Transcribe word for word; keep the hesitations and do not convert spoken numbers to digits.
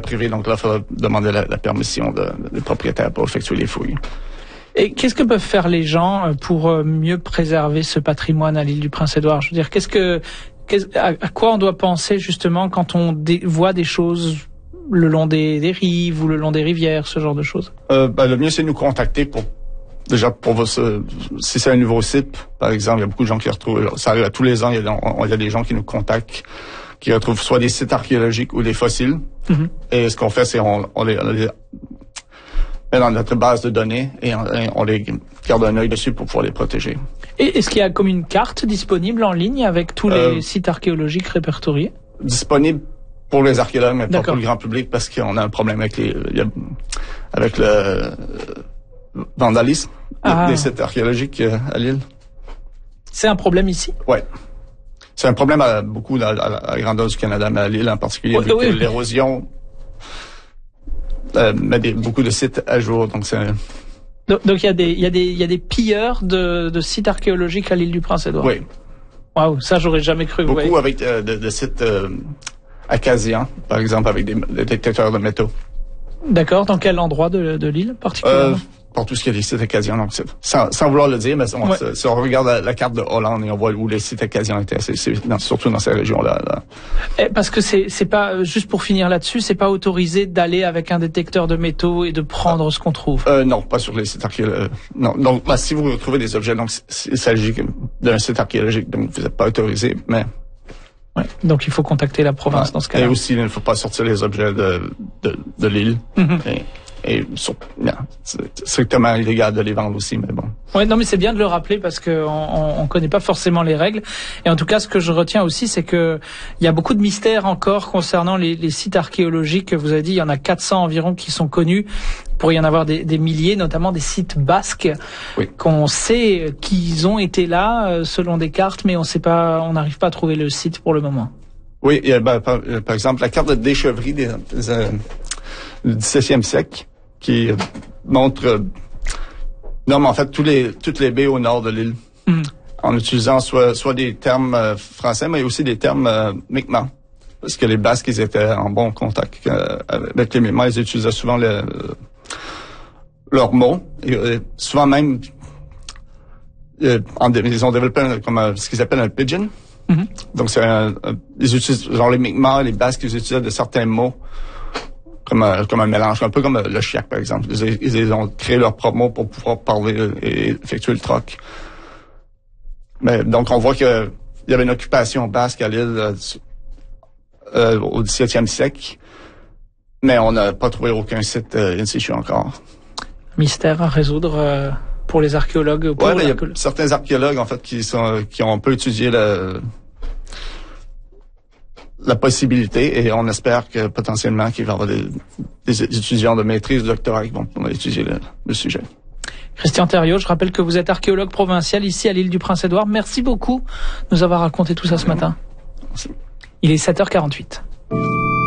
privée, donc là, il faudra demander la, la permission de, de, des propriétaires pour effectuer les fouilles. Et qu'est-ce que peuvent faire les gens pour mieux préserver ce patrimoine à l'île du Prince-Édouard? Je veux dire, qu'est-ce que, qu'est-ce, à, à quoi on doit penser justement quand on dé, voit des choses le long des, des rives ou le long des rivières, ce genre de choses? Euh, ben, le mieux, c'est de nous contacter pour déjà pour vous, si c'est un nouveau site, par exemple, il y a beaucoup de gens qui retrouvent. Ça arrive à tous les ans, il y a, on, il y a des gens qui nous contactent, qui retrouvent soit des sites archéologiques ou des fossiles. Mm-hmm. Et ce qu'on fait, c'est on, on les, on les met dans notre base de données et on, on les garde un œil dessus pour pouvoir les protéger. Et est-ce qu'il y a comme une carte disponible en ligne avec tous les euh, sites archéologiques répertoriés? Disponible pour les archéologues, mais pas pour le grand public parce qu'on a un problème avec les, il y a, avec le euh, vandalisme ah. des sites archéologiques euh, à l'île. C'est un problème ici? Oui. C'est un problème à beaucoup à, à, à la grandeur du Canada, mais à l'île en particulier, oh, vu oui, que oui. l'érosion euh, met des, beaucoup de sites à jour. Donc c'est un... donc, donc il y a des il y a des il y a des pilleurs de, de sites archéologiques à l'île du Prince-Édouard. Oui. Waouh, ça j'aurais jamais cru. Beaucoup ouais. avec euh, de, de sites euh, acadiens, par exemple, avec des, des détecteurs de métaux. D'accord. Dans quel endroit de, de l'île particulièrement? Euh, Pour tout ce qui est des sites acadiens, donc c'est, sans, sans vouloir le dire, mais on, ouais. si on regarde la, la carte de Hollande et on voit où les sites acadiens étaient, c'est, c'est dans, surtout dans ces régions-là. Là. Et parce que c'est, c'est pas, juste pour finir là-dessus, c'est pas autorisé d'aller avec un détecteur de métaux et de prendre euh, ce qu'on trouve. Euh, non, pas sur les sites archéologiques. Non, donc bah, si vous trouvez des objets, donc il s'agit d'un site archéologique, donc vous n'êtes pas autorisé, mais. Ouais, donc il faut contacter la province ouais. dans ce cas-là. Et aussi, il ne faut pas sortir les objets de de, de l'île. Mm-hmm. Et, Et sur, non, c'est strictement illégal de les vendre aussi, mais bon. Ouais, non, mais c'est bien de le rappeler parce que on, on connaît pas forcément les règles. Et en tout cas, ce que je retiens aussi, c'est que il y a beaucoup de mystères encore concernant les, les sites archéologiques. Vous avez dit, il y en a quatre cents environ qui sont connus. Il pourrait y en avoir des, des milliers, notamment des sites basques oui. qu'on sait qu'ils ont été là selon des cartes, mais on sait pas, on n'arrive pas à trouver le site pour le moment. Oui, ben, par, par exemple, la carte de déchevrie des, des euh, du dix-septième siècle qui montre euh, non mais en fait tous les toutes les baies au nord de l'île mm. en utilisant soit soit des termes euh, français mais aussi des termes euh, Mi'kmaq parce que les Basques ils étaient en bon contact euh, avec les Mi'kmaq, ils utilisaient souvent le, euh, leurs mots et euh, souvent même euh, en, ils ont développé un, comme un, ce qu'ils appellent un pidgin. Mm-hmm. Donc c'est un, un, ils utilisent genre les Mi'kmaq, les Basques ils utilisaient de certains mots comme un, comme un mélange, un peu comme le chiac, par exemple. Ils, ils ont créé leur propre mot pour pouvoir parler et effectuer le troc. Mais donc, on voit qu'il y avait une occupation basque à l'île euh, au dix-septième siècle, mais on n'a pas trouvé aucun site euh, in situ encore. Mystère à résoudre euh, pour les archéologues. Oui, il y a certains archéologues, en fait, qui sont qui ont un peu étudié le... la possibilité et on espère que potentiellement qu'il va y avoir des, des étudiants de maîtrise, de doctorat qui vont étudier le, le sujet. Christian Thériault, je rappelle que vous êtes archéologue provincial ici à l'île du Prince-Édouard. Merci beaucoup de nous avoir raconté tout ça ce matin. Merci. Il est sept heures quarante-huit.